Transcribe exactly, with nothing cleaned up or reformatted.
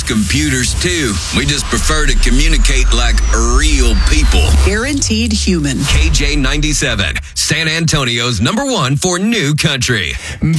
computers too. We just prefer to communicate like real people. Guaranteed human. K J ninety-seven, San Antonio's number one for new country.